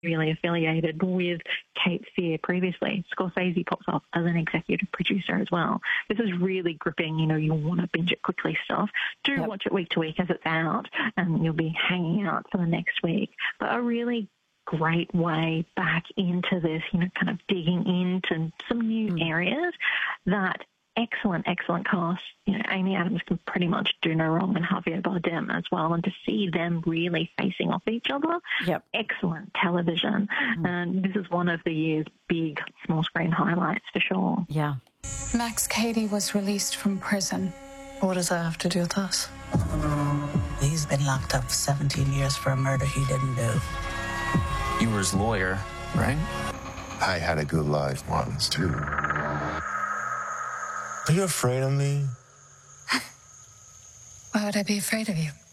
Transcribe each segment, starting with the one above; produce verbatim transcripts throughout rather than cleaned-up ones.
really affiliated with Cape Fear previously. Scorsese pops up as an executive producer as well. This is really gripping, you know, you want to binge it quickly stuff. Do yep. watch it week to week as it's out, and you'll be hanging out for the next week. But a really great way back into this, you know, kind of digging into some new mm. areas that excellent, excellent cast. You know, Amy Adams can pretty much do no wrong, and Javier Bardem as well. And to see them really facing off each other, yep. excellent television. Mm. And this is one of the year's big small screen highlights for sure. Yeah. Max Cady was released from prison. What does that have to do with us? He's been locked up for seventeen years for a murder he didn't do. You were his lawyer, right? I had a good life once, too. Are you afraid of me? Why would I be afraid of you?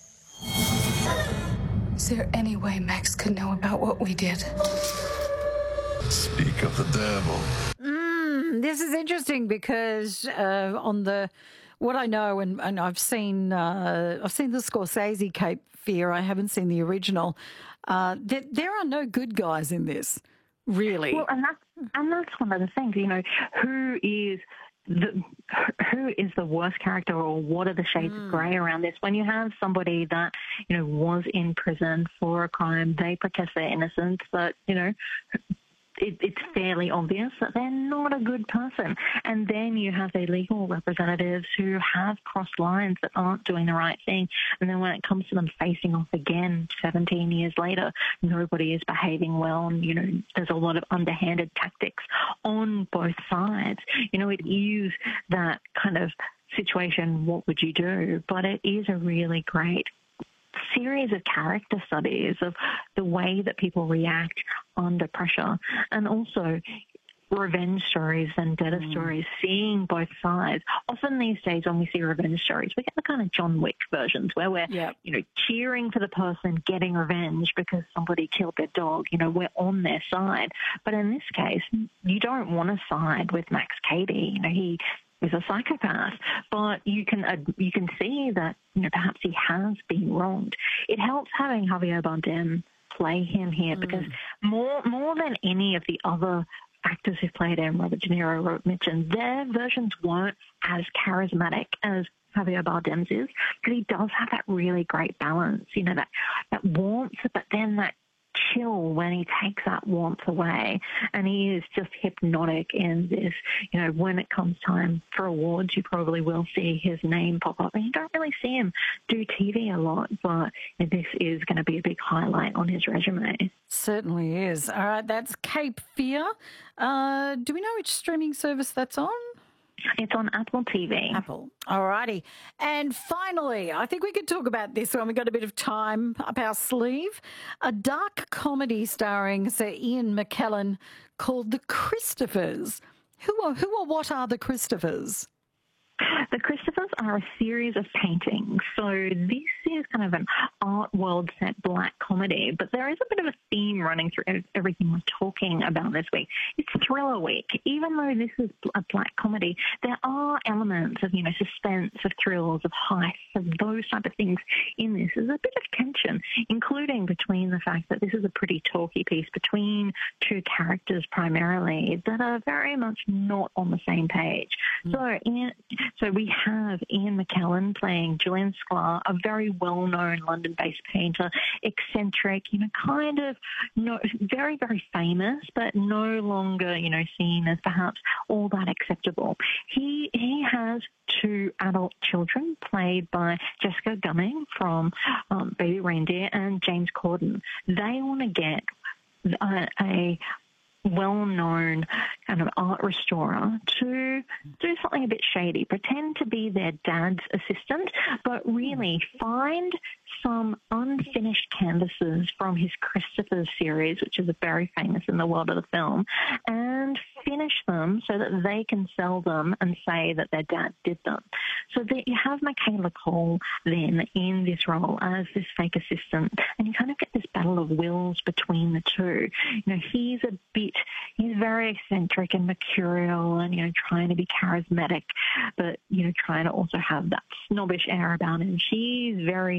Is there any way Max could know about what we did? Speak of the devil. Mm, this is interesting because uh, on the what I know, and, and I've seen uh, I've seen the Scorsese Cape Fear. I haven't seen the original. Uh, there, there are no good guys in this, really. Well, and that's and that's one of the things. You know, who is the who is the worst character, or what are the shades mm. of grey around this? When you have somebody that, you know, was in prison for a crime, they protest their innocence, but, you know, it, it's fairly obvious that they're not a good person. And then you have their legal representatives who have crossed lines that aren't doing the right thing. And then when it comes to them facing off again seventeen years later, nobody is behaving well. And, you know, there's a lot of underhanded tactics on both sides. You know, it is that kind of situation, what would you do? But it is a really great series of character studies of the way that people react under pressure, and also revenge stories, vendetta mm. stories, seeing both sides. Often these days when we see revenge stories, we get the kind of John Wick versions where we're, yep. you know, cheering for the person getting revenge because somebody killed their dog. You know, we're on their side. But in this case, you don't want to side with Max Cady. You know, he is a psychopath, but you can uh, you can see that, you know, perhaps he has been wronged. It helps having Javier Bardem play him here mm. because more more than any of the other actors who played him, Robert De Niro, Robert Mitchum, their versions weren't as charismatic as Javier Bardem's is, because he does have that really great balance, you know, that, that warmth, but then that chill when he takes that warmth away. And he is just hypnotic in this. You know, when it comes time for awards, you probably will see his name pop up. And you don't really see him do T V a lot, but this is going to be a big highlight on his resume. Certainly is. All right, that's Cape Fear. Uh, do we know which streaming service that's on? It's on Apple T V. Apple. All righty. And finally, I think we could talk about this when we've got a bit of time up our sleeve. A dark comedy starring Sir Ian McKellen called The Christophers. Who are, who or what are the Christophers? The Christophers are a series of paintings. So this is kind of an art world set black comedy, but there is a bit of a theme running through everything we're talking about this week. It's Thriller Week. Even though this is a black comedy, there are elements of, you know, suspense, of thrills, of heists, of those type of things in this. There's a bit of tension, including between the fact that this is a pretty talky piece between two characters primarily that are very much not on the same page. Mm. So in So we have Ian McKellen playing Julian Sklar, a very well-known London-based painter, eccentric, you know, kind of no, very, very famous, but no longer, you know, seen as perhaps all that acceptable. He he has two adult children played by Jessica Gumming from um, Baby Reindeer and James Corden. They want to get a, a well-known kind of art restorer to do something a bit shady, pretend to be their dad's assistant, but really find some unfinished canvases from his Christopher series, which is very famous in the world of the film, and finish them so that they can sell them and say that their dad did them. So that you have Michaela Cole then in this role as this fake assistant, and you kind of get this battle of wills between the two. You know, he's a bit, he's very eccentric and mercurial and, you know, trying to be charismatic, but, you know, trying to also have that snobbish air about him. She's very cynical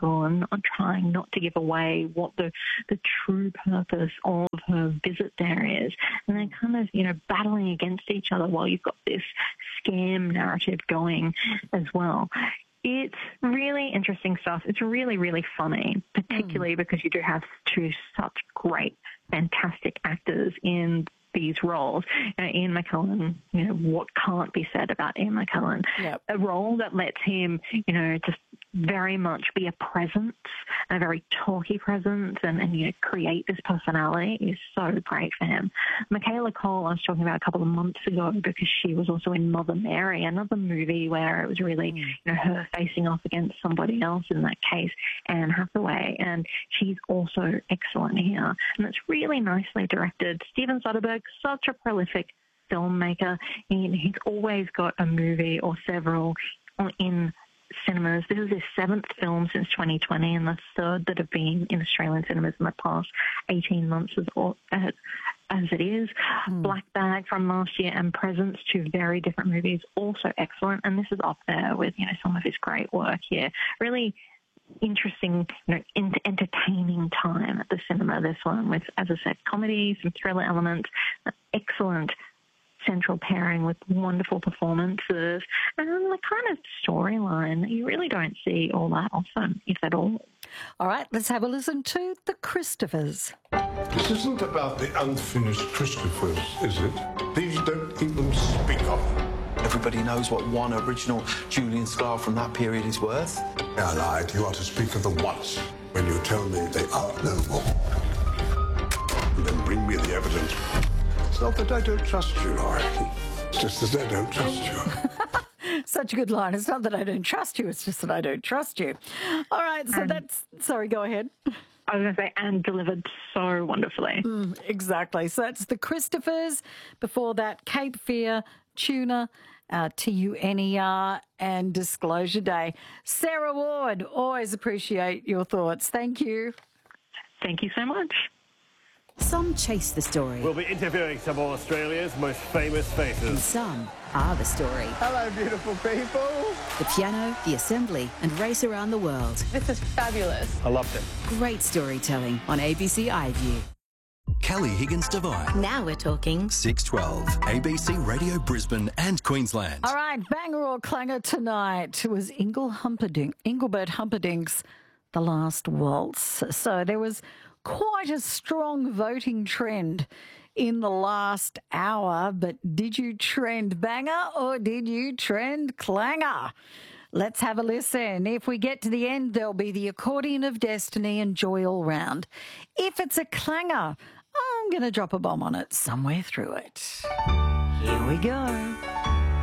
Michael and not trying not to give away what the, the true purpose of her visit there is. And they're kind of, you know, battling against each other while you've got this scam narrative going as well. It's really interesting stuff. It's really, really funny, particularly mm. because you do have two such great, fantastic actors in these roles. You know, Ian McKellen, you know, what can't be said about Ian McKellen? Yep. A role that lets him, you know, just very much be a presence, a very talky presence, and, and you know, create this personality is so great for him. Michaela Cole, I was talking about a couple of months ago because she was also in Mother Mary, another movie where it was really, mm. you know, her facing off against somebody else, in that case, Anne Hathaway, and she's also excellent here. And it's really nicely directed. Steven Soderbergh, such a prolific filmmaker. He, he's always got a movie or several in cinemas. This is his seventh film since twenty twenty and the third that have been in Australian cinemas in the past eighteen months as, as, as it is. Mm. Black Bag from last year and Presence, two very different movies, also excellent. And this is up there with, you know, some of his great work here. Really interesting, you know, entertaining time at the cinema, this one, with, as I said, comedy, some thriller elements, excellent central pairing with wonderful performances, and the kind of storyline that you really don't see all that often, if at all. All right, let's have a listen to The Christophers. This isn't about the unfinished Christophers, is it? These don't even speak of them. Everybody knows what one original Julian Sklar from that period is worth. I lied. You ought to speak of them once when you tell me they are no more. And then bring me the evidence. It's not that I don't trust you, Laurie. It's just that I don't trust you. Such a good line. It's not that I don't trust you. It's just that I don't trust you. All right. So um, that's... Sorry, go ahead. I was going to say, and delivered so wonderfully. Mm, exactly. So that's The Christophers. Before that, Cape Fear, Tuna, uh, T U N E R, and Disclosure Day. Sarah Ward, always appreciate your thoughts. Thank you. Thank you so much. Some chase the story. We'll be interviewing some of Australia's most famous faces. And some are the story. Hello, beautiful people. The piano, the assembly, and race around the world. This is fabulous. I loved it. Great storytelling on A B C iView. Kelly Higgins Devine. Now we're talking. six twelve, A B C Radio Brisbane and Queensland. All right, banger or clanger tonight was Ingle Humperdinck, Engelbert Humperdinck's The Last Waltz. So there was quite a strong voting trend in the last hour, but did you trend banger or did you trend clanger? Let's have a listen. If we get to the end, there'll be the Accordion of Destiny and Joy All Round. If it's a clanger, I'm going to drop a bomb on it somewhere through it. Here we go.